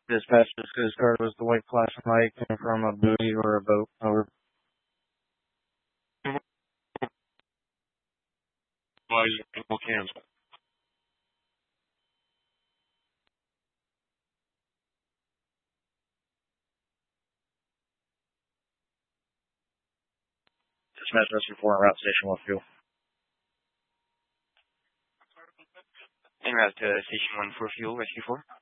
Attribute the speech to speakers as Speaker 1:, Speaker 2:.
Speaker 1: Dispatch, this card was the white flashing light came from a buoy or a boat. Over.
Speaker 2: Will cancel.
Speaker 1: Dispatch rescue 4 en route station 1 fuel.
Speaker 3: En route to station 1 for fuel, rescue 4.